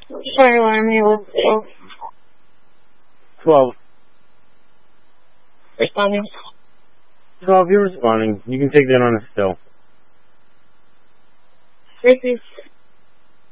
Sorry, I'm able to. 12. Responding. 12, you're responding. You can take that on a still. Received.